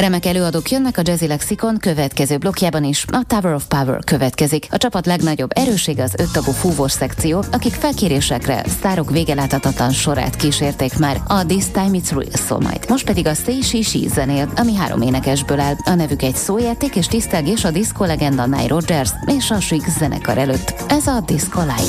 Remek előadók jönnek a Jazzy Lexikon következő blokkjában is, a Tower of Power következik. A csapat legnagyobb erőssége az 5 tagú fúvós szekció, akik felkérésekre sztárok végeláthatatlan sorát kísérték már. A This Time It's Real szól majd. Most pedig a Say She She zenél, ami 3 énekesből áll. A nevük egy szójáték és tisztelgés a diszkó legenda Nile Rodgers és a Chic zenekar előtt. Ez a Disco Live.